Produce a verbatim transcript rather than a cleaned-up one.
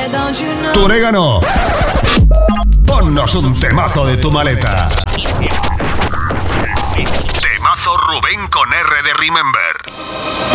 Tu orégano. Ponnos un temazo de tu maleta. Temazo Rubén con R de Remember.